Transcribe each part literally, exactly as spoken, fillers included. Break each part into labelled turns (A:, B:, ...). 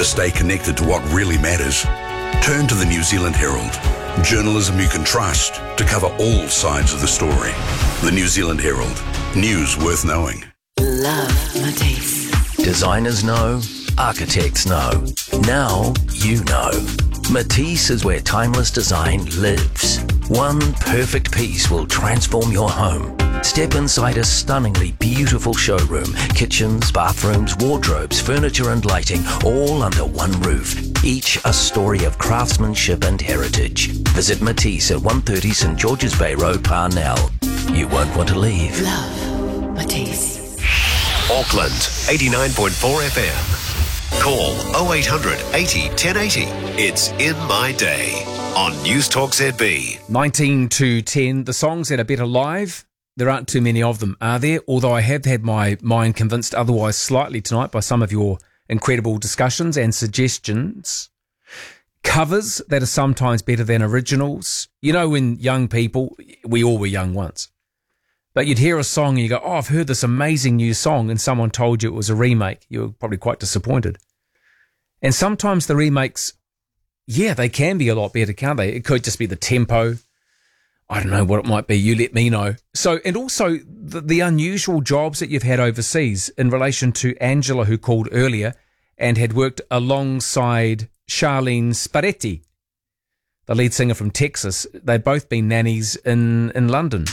A: To stay connected to what really matters, turn to the New Zealand Herald. Journalism you can trust to cover all sides of the story. The New Zealand Herald. News worth knowing.
B: Love Matisse.
C: Designers know, architects know. Now you know. Matisse is where timeless design lives. One perfect piece will transform your home. Step inside a stunningly beautiful showroom. Kitchens, bathrooms, wardrobes, furniture and lighting, all under one roof. Each a story of craftsmanship and heritage. Visit Matisse at one thirty St George's Bay Road, Parnell. You won't want to leave.
B: Love Matisse.
D: Auckland, eighty-nine point four F M. Call oh eight hundred eighty ten eighty. It's In My Day on News Talk Z B.
E: nineteen to ten, the songs that are better live. There aren't too many of them, are there? Although I have had my mind convinced otherwise slightly tonight by some of your incredible discussions and suggestions. Covers that are sometimes better than originals. You know, when young people, we all were young once, but you'd hear a song and you go, oh, I've heard this amazing new song, and someone told you it was a remake. You were probably quite disappointed. And sometimes the remakes, yeah, they can be a lot better, can't they? It could just be the tempo. I don't know what it might be. You let me know. So, and also the, the unusual jobs that you've had overseas in relation to Angela, who called earlier and had worked alongside Charlene Sparetti, the lead singer from Texas. They'd both been nannies in, in London.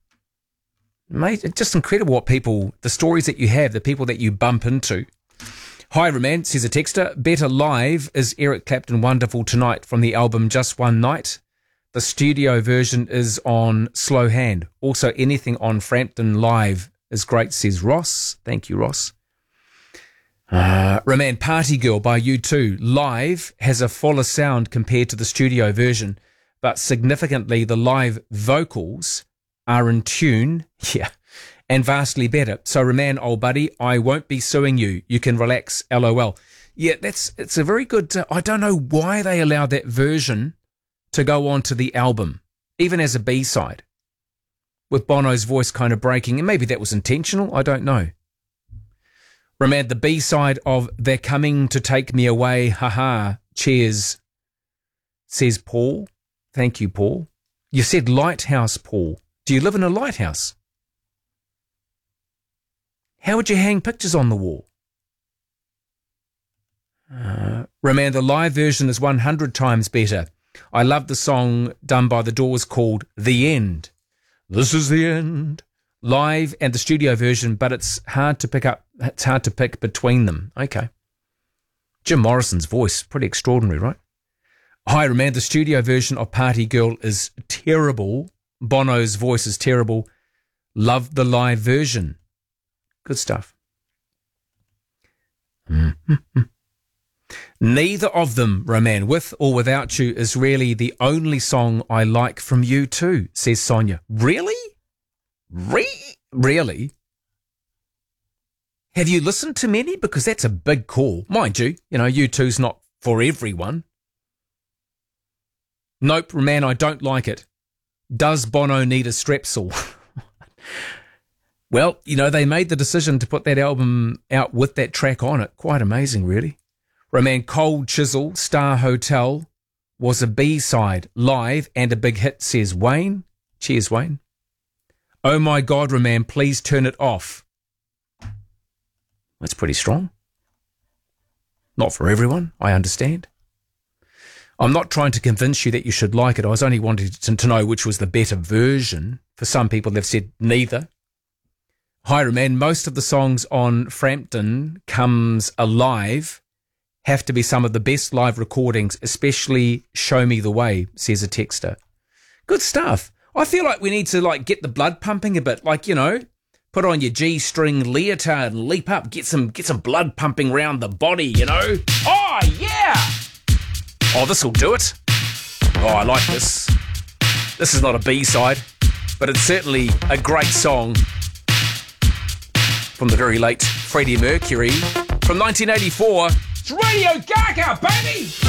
E: Mate, it's just incredible what people, the stories that you have, the people that you bump into. Hi, Roman, says a texter. Better live is Eric Clapton Wonderful Tonight from the album Just One Night. The studio version is on Slow Hand. Also, anything on Frampton Live is great, says Ross. Thank you, Ross. Uh, Roman, Party Girl by U two. Live has a fuller sound compared to the studio version, but significantly the live vocals are in tune, yeah, and vastly better. So, Roman, old buddy, I won't be suing you. You can relax, LOL. Yeah, that's it's a very good... Uh, I don't know why they allowed that version to go on to the album, even as a B-side, with Bono's voice kind of breaking, and maybe that was intentional, I don't know. Roman, the B-side of They're Coming to Take Me Away, haha, cheers, says Paul. Thank you, Paul. You said lighthouse, Paul. Do you live in a lighthouse? How would you hang pictures on the wall? Uh, Roman, the live version is one hundred times better. I love the song done by The Doors called The End. This is the end. Live and the studio version, but it's hard to pick up. It's hard to pick between them. Okay. Jim Morrison's voice, pretty extraordinary, right? Hi, Roman, the studio version of Party Girl is terrible. Bono's voice is terrible. Love the live version. Good stuff. Mm-hmm. Neither of them, Roman, with or without you, is really the only song I like from U two, says Sonia. Really? Re- really? Have you listened to many? Because that's a big call. Mind you, you know, U two's not for everyone. Nope, Roman, I don't like it. Does Bono need a strepsil? Well, you know, they made the decision to put that album out with that track on it. Quite amazing, really. Roman, Cold Chisel, Star Hotel was a B-side, live and a big hit, says Wayne. Cheers, Wayne. Oh my God, Roman, please turn it off. That's pretty strong. Not for everyone, I understand. I'm not trying to convince you that you should like it. I was only wanting to, to know which was the better version. For some people, they've said neither. Hi, Roman, most of the songs on Frampton Comes Alive have to be some of the best live recordings, especially Show Me the Way, says a texter. Good stuff. I feel like we need to like get the blood pumping a bit, like, you know, put on your G-string leotard and leap up, get some get some blood pumping round the body, you know. Oh, yeah! Oh, this'll do it. Oh, I like this. This is not a B-side, but it's certainly a great song from the very late Freddie Mercury from nineteen eighty-four. It's Radio Gaga, baby!